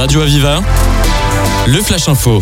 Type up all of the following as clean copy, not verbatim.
Radio Aviva, le Flash Info.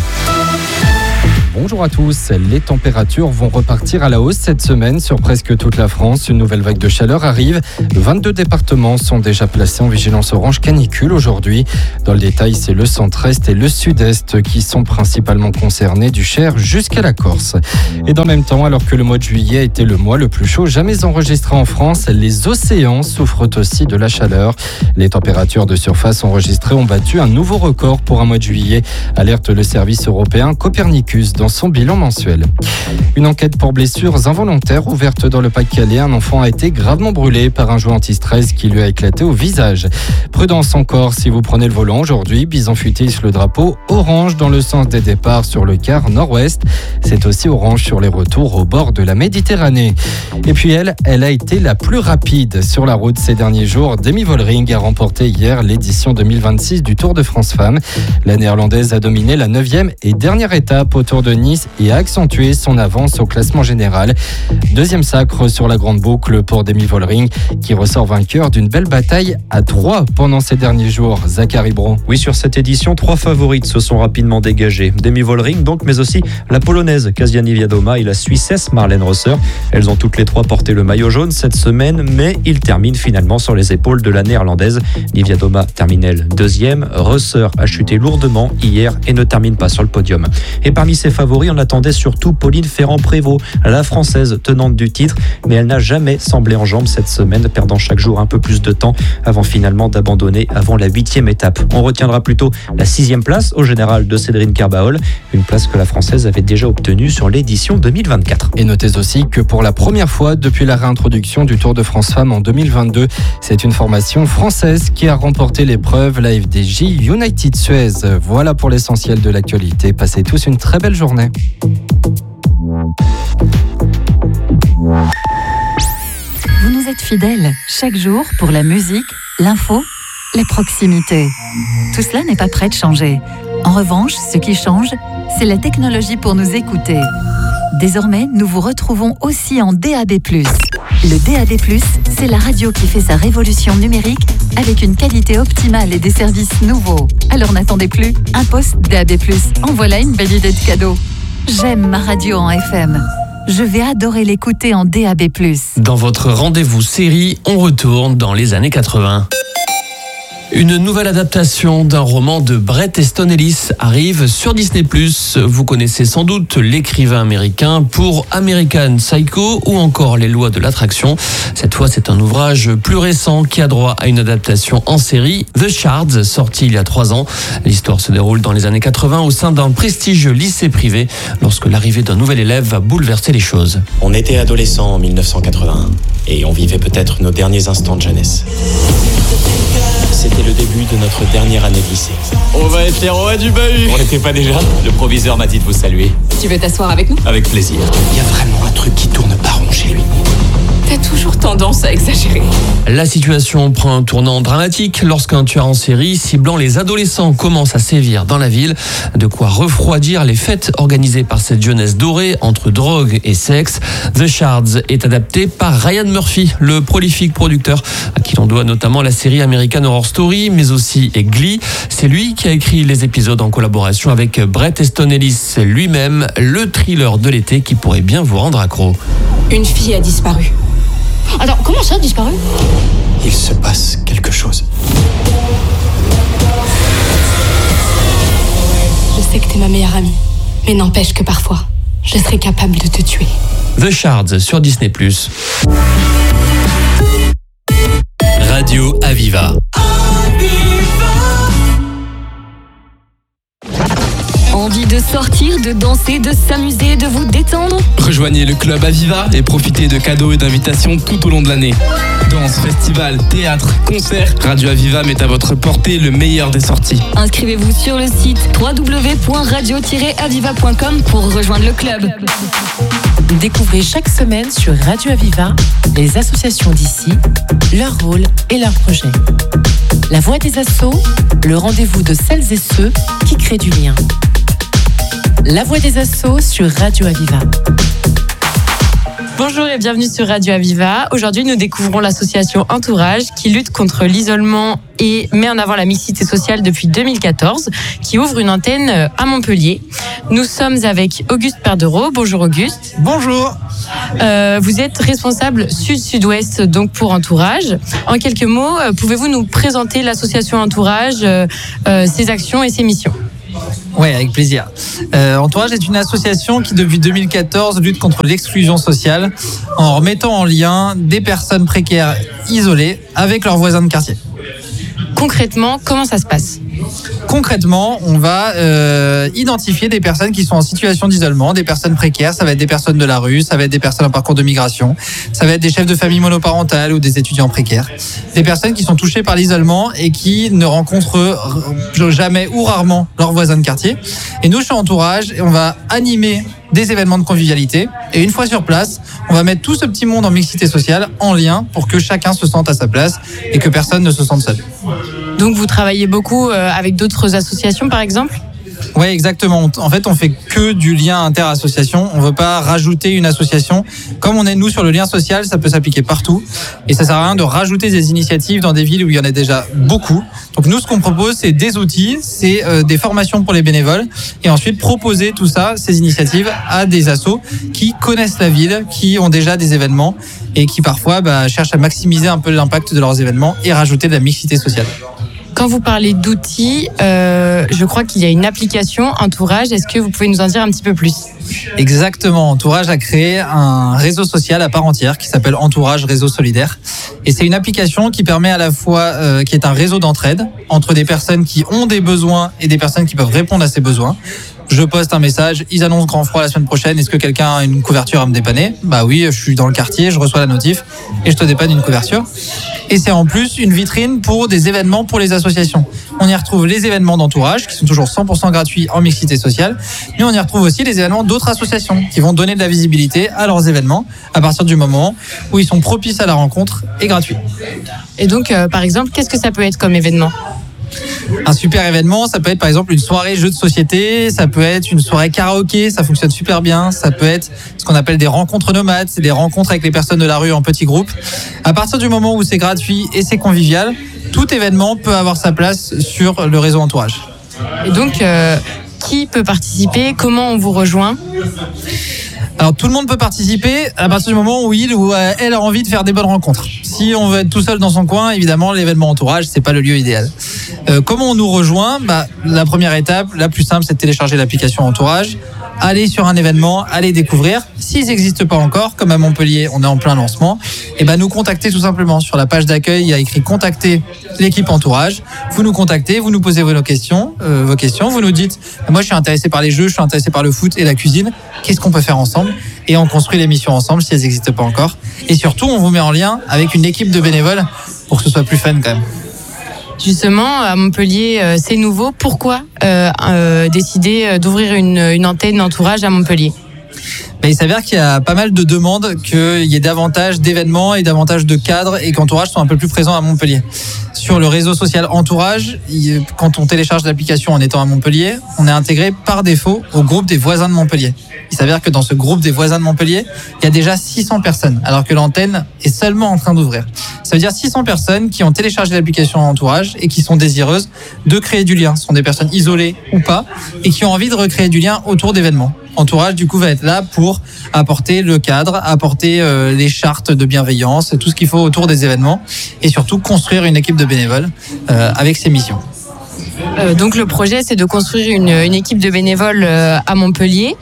Bonjour à tous. Les températures vont repartir à la hausse cette semaine sur presque toute la France. Une nouvelle vague de chaleur arrive. 22 départements sont déjà placés en vigilance orange canicule aujourd'hui. Dans le détail, c'est le centre-est et le sud-est qui sont principalement concernés, du Cher jusqu'à la Corse. Et dans le même temps, alors que le mois de juillet a été le mois le plus chaud jamais enregistré en France, les océans souffrent aussi de la chaleur. Les températures de surface enregistrées ont battu un nouveau record pour un mois de juillet, alerte le service européen Copernicus dans son bilan mensuel. Une enquête pour blessures involontaires ouverte dans le Pas-de-Calais. Un enfant a été gravement brûlé par un jouet anti-stress qui lui a éclaté au visage. Prudence encore si vous prenez le volant aujourd'hui. Bison Futé hisse le drapeau orange dans le sens des départs sur le quart nord-ouest. C'est aussi orange sur les retours au bord de la Méditerranée. Et puis elle a été la plus rapide sur la route ces derniers jours. Demi Vollering a remporté hier l'édition 2026 du Tour de France Femmes. La Néerlandaise a dominé la 9e et dernière étape au Tour de Nice et a accentué son avance au classement général. Deuxième sacre sur la grande boucle pour Demi Vollering qui ressort vainqueur d'une belle bataille à 3 pendant ces derniers jours. Zachary Bro. Oui, sur cette édition, 3 favorites se sont rapidement dégagées. Demi Vollering donc, mais aussi la polonaise Kasia Niewiadoma et la suissesse Marlene Rösser. Elles ont toutes les 3 porté le maillot jaune cette semaine, mais ils terminent finalement sur les épaules de la néerlandaise. Niewiadoma termine elle 2e. Rösser a chuté lourdement hier et ne termine pas sur le podium. Et parmi ses favoris, on attendait surtout Pauline Ferrand-Prévot, la française tenante du titre, mais elle n'a jamais semblé en jambes cette semaine, perdant chaque jour un peu plus de temps avant finalement d'abandonner avant la 8e étape. On retiendra plutôt la 6e place au général de Cédrine Kerbaol, une place que la française avait déjà obtenue sur l'édition 2024. Et notez aussi que pour la première fois depuis la réintroduction du Tour de France Femmes en 2022, c'est une formation française qui a remporté l'épreuve, la FDJ United Suez. Voilà pour l'essentiel de l'actualité. Passez tous une très belle journée. Vous nous êtes fidèles chaque jour pour la musique, l'info, la proximité. Tout cela n'est pas prêt de changer. En revanche, ce qui change, c'est la technologie pour nous écouter. Désormais, nous vous retrouvons aussi en DAB+. Le DAB+, c'est la radio qui fait sa révolution numérique avec une qualité optimale et des services nouveaux. Alors n'attendez plus, un poste DAB+. En voilà une belle idée de cadeau. J'aime ma radio en FM. Je vais adorer l'écouter en DAB+. Dans votre rendez-vous série, on retourne dans les années 80. Une nouvelle adaptation d'un roman de Bret Easton Ellis arrive sur Disney+. Vous connaissez sans doute l'écrivain américain pour American Psycho ou encore Les lois de l'attraction. Cette fois, c'est un ouvrage plus récent qui a droit à une adaptation en série, The Shards, sorti il y a 3 ans. L'histoire se déroule dans les années 80 au sein d'un prestigieux lycée privé lorsque l'arrivée d'un nouvel élève va bouleverser les choses. On était adolescents en 1981 et on vivait peut-être nos derniers instants de jeunesse. C'était le début de notre dernière année de lycée. On va être les rois du bahut. On n'était pas déjà? Le proviseur m'a dit de vous saluer. Tu veux t'asseoir avec nous? Avec plaisir. Il y a vraiment un truc qui tourne pas rond chez lui. T'as toujours tendance à exagérer. La situation prend un tournant dramatique lorsqu'un tueur en série ciblant les adolescents commence à sévir dans la ville. De quoi refroidir les fêtes organisées par cette jeunesse dorée entre drogue et sexe. The Shards est adapté par Ryan Murphy, le prolifique producteur à qui l'on doit notamment la série American Horror Story, mais aussi Glee. C'est lui qui a écrit les épisodes en collaboration avec Bret Easton Ellis lui-même, le thriller de l'été qui pourrait bien vous rendre accro. Une fille a disparu. Attends, comment ça, disparu? Il se passe quelque chose. Je sais que t'es ma meilleure amie, mais n'empêche que parfois, je serais capable de te tuer. The Shards sur Disney+. Radio Aviva. Envie de sortir, de danser, de s'amuser, de vous détendre? Rejoignez le club Aviva et profitez de cadeaux et d'invitations tout au long de l'année. Danse, festival, théâtre, concerts, Radio Aviva met à votre portée le meilleur des sorties. Inscrivez-vous sur le site www.radio-aviva.com pour rejoindre le club. Découvrez chaque semaine sur Radio Aviva les associations d'ici, leur rôle et leurs projets. La voix des assos, le rendez-vous de celles et ceux qui créent du lien. La voix des assos sur Radio Aviva. Bonjour et bienvenue sur Radio Aviva. Aujourd'hui, nous découvrons l'association Entourage qui lutte contre l'isolement et met en avant la mixité sociale depuis 2014, qui ouvre une antenne à Montpellier. Nous sommes avec Auguste Perdereau. Bonjour Auguste. Bonjour. Vous êtes responsable sud-sud-ouest donc pour Entourage. En quelques mots, pouvez-vous nous présenter l'association Entourage, ses actions et ses missions ? Oui, avec plaisir. Entourage est une association qui, depuis 2014, lutte contre l'exclusion sociale en remettant en lien des personnes précaires isolées avec leurs voisins de quartier. Concrètement, comment ça se passe ? Concrètement, on va identifier des personnes qui sont en situation d'isolement, des personnes précaires, ça va être des personnes de la rue, ça va être des personnes en parcours de migration, ça va être des chefs de famille monoparentales ou des étudiants précaires. Des personnes qui sont touchées par l'isolement et qui ne rencontrent jamais ou rarement leurs voisins de quartier. Et nous, chez Entourage, on va animer des événements de convivialité. Et une fois sur place, on va mettre tout ce petit monde en mixité sociale en lien pour que chacun se sente à sa place et que personne ne se sente seul. Donc vous travaillez beaucoup avec d'autres associations par exemple ? Oui, exactement. En fait, on fait que du lien inter-association. On veut pas rajouter une association. Comme on est, nous, sur le lien social, ça peut s'appliquer partout. Et ça sert à rien de rajouter des initiatives dans des villes où il y en a déjà beaucoup. Donc nous, ce qu'on propose, c'est des outils, c'est des formations pour les bénévoles. Et ensuite, proposer tout ça, ces initiatives, à des assos qui connaissent la ville, qui ont déjà des événements et qui parfois cherchent à maximiser un peu l'impact de leurs événements et rajouter de la mixité sociale. Quand vous parlez d'outils, je crois qu'il y a une application Entourage. Est-ce que vous pouvez nous en dire un petit peu plus ? Exactement. Entourage a créé un réseau social à part entière qui s'appelle Entourage Réseau Solidaire. Et c'est une application qui permet à la fois, qui est un réseau d'entraide entre des personnes qui ont des besoins et des personnes qui peuvent répondre à ces besoins. Je poste un message, ils annoncent grand froid la semaine prochaine, est-ce que quelqu'un a une couverture à me dépanner ? Bah oui, je suis dans le quartier, je reçois la notif et je te dépanne une couverture. Et c'est en plus une vitrine pour des événements pour les associations. On y retrouve les événements d'Entourage, qui sont toujours 100% gratuits en mixité sociale, mais on y retrouve aussi les événements d'autres associations, qui vont donner de la visibilité à leurs événements, à partir du moment où ils sont propices à la rencontre et gratuits. Et donc, par exemple, qu'est-ce que ça peut être comme événement ? Un super événement, ça peut être par exemple une soirée jeux de société, ça peut être une soirée karaoké, ça fonctionne super bien, ça peut être ce qu'on appelle des rencontres nomades, c'est des rencontres avec les personnes de la rue en petits groupes. À partir du moment où c'est gratuit et c'est convivial, tout événement peut avoir sa place sur le réseau Entourage. Et donc, qui peut participer ? Comment on vous rejoint ? Alors tout le monde peut participer à partir du moment où il ou elle a envie de faire des bonnes rencontres. Si on veut être tout seul dans son coin, évidemment l'événement Entourage, c'est pas le lieu idéal. Comment on nous rejoint ? La première étape, la plus simple, c'est de télécharger l'application Entourage, aller sur un événement, aller découvrir. S'ils n'existent pas encore, comme à Montpellier, on est en plein lancement, et nous contacter tout simplement. Sur la page d'accueil, il y a écrit contacter l'équipe Entourage. Vous nous contactez, vous nous posez vos questions, vous nous dites moi je suis intéressé par les jeux, je suis intéressé par le foot et la cuisine. Qu'est-ce qu'on peut faire ensemble ? Et on construit l'émission ensemble si elles n'existent pas encore. Et surtout, on vous met en lien avec une équipe de bénévoles pour que ce soit plus fun quand même. Justement, à Montpellier, c'est nouveau. Pourquoi décider d'ouvrir une antenne Entourage à Montpellier ? Il s'avère qu'il y a pas mal de demandes qu'il y ait davantage d'événements et davantage de cadres et qu'Entourage soit un peu plus présent à Montpellier. Sur le réseau social Entourage, quand on télécharge l'application en étant à Montpellier, on est intégré par défaut au groupe des voisins de Montpellier. Il s'avère que dans ce groupe des voisins de Montpellier, il y a déjà 600 personnes, alors que l'antenne est seulement en train d'ouvrir. Ça veut dire 600 personnes qui ont téléchargé l'application Entourage et qui sont désireuses de créer du lien. Ce sont des personnes isolées ou pas et qui ont envie de recréer du lien autour d'événements. Entourage, du coup, va être là pour apporter le cadre, apporter les chartes de bienveillance, tout ce qu'il faut autour des événements et surtout construire une équipe de bénévoles avec ses missions. Donc le projet, c'est de construire une équipe de bénévoles à Montpellier.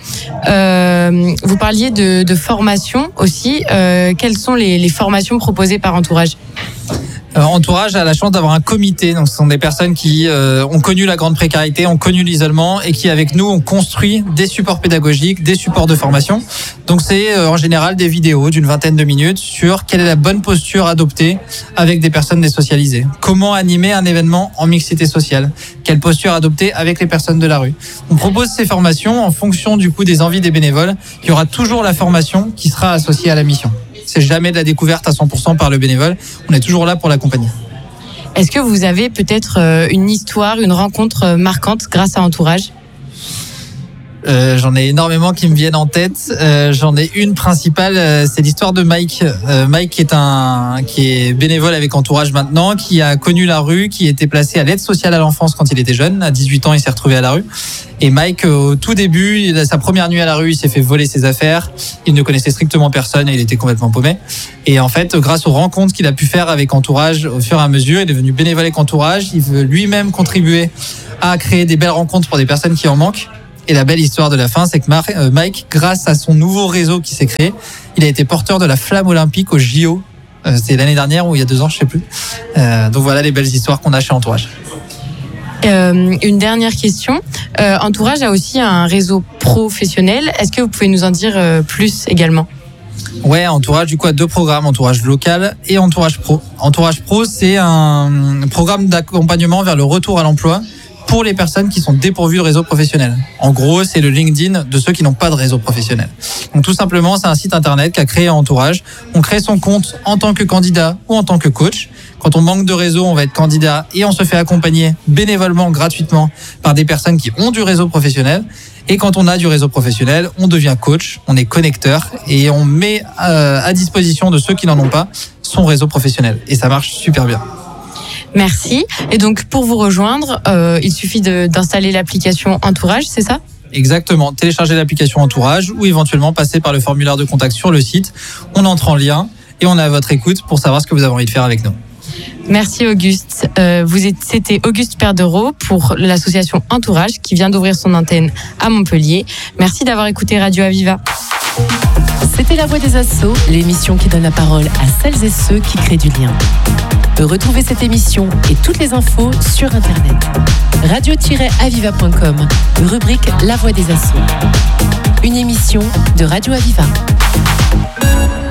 Vous parliez de formation aussi. Quelles sont les formations proposées par Entourage ? Entourage a la chance d'avoir un comité, donc ce sont des personnes qui ont connu la grande précarité, ont connu l'isolement et qui avec nous ont construit des supports pédagogiques, des supports de formation. Donc c'est en général des vidéos d'une 20aine de minutes sur quelle est la bonne posture adoptée avec des personnes désocialisées. Comment animer un événement en mixité sociale ? Quelle posture adopter avec les personnes de la rue ? On propose ces formations en fonction du coup des envies des bénévoles. Il y aura toujours la formation qui sera associée à la mission. C'est jamais de la découverte à 100% par le bénévole. On est toujours là pour l'accompagner. Est-ce que vous avez peut-être une histoire, une rencontre marquante grâce à Entourage ? J'en ai énormément qui me viennent en tête. J'en ai une principale, c'est l'histoire de Mike. Mike qui est bénévole avec Entourage maintenant, qui a connu la rue, qui était placé à l'aide sociale à l'enfance quand il était jeune. À 18 ans, il s'est retrouvé à la rue. Et Mike, au tout début, sa première nuit à la rue, il s'est fait voler ses affaires. Il ne connaissait strictement personne et il était complètement paumé. Et en fait, grâce aux rencontres qu'il a pu faire avec Entourage au fur et à mesure, il est devenu bénévole avec Entourage. Il veut lui-même contribuer à créer des belles rencontres pour des personnes qui en manquent. Et la belle histoire de la fin, c'est que Mike, grâce à son nouveau réseau qui s'est créé, il a été porteur de la flamme olympique au JO. C'était l'année dernière ou il y a 2 ans, je sais plus. Donc voilà les belles histoires qu'on a chez Entourage. Une dernière question. Entourage a aussi un réseau professionnel. Est-ce que vous pouvez nous en dire plus également ? Ouais, Entourage, du coup, a 2 programmes, Entourage local et Entourage Pro. Entourage Pro, c'est un programme d'accompagnement vers le retour à l'emploi pour les personnes qui sont dépourvues de réseau professionnel. En gros, c'est le LinkedIn de ceux qui n'ont pas de réseau professionnel. Donc tout simplement, c'est un site internet qu'a créé Entourage. On crée son compte en tant que candidat ou en tant que coach. Quand on manque de réseau, on va être candidat et on se fait accompagner bénévolement, gratuitement, par des personnes qui ont du réseau professionnel. Et quand on a du réseau professionnel, on devient coach, on est connecteur et on met à disposition de ceux qui n'en ont pas son réseau professionnel. Et ça marche super bien. Merci. Et donc, pour vous rejoindre, il suffit d'installer l'application Entourage, c'est ça ? Exactement. Télécharger l'application Entourage ou éventuellement passer par le formulaire de contact sur le site. On entre en lien et on est à votre écoute pour savoir ce que vous avez envie de faire avec nous. Merci Auguste. C'était Auguste Perdereau pour l'association Entourage qui vient d'ouvrir son antenne à Montpellier. Merci d'avoir écouté Radio Aviva. C'était La Voix des Assos, l'émission qui donne la parole à celles et ceux qui créent du lien. Retrouvez cette émission et toutes les infos sur Internet. radio-aviva.com, rubrique La Voix des Assos. Une émission de Radio Aviva.